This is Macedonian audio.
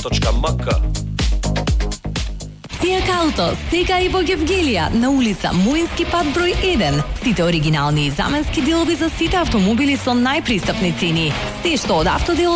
auto.mk. Tijak Auto, сега и во Гевгелија, на улица Муински пат број 1. Сите оригинални и заменски делови за сите автомобили со најпристапни цени. Се што од автодел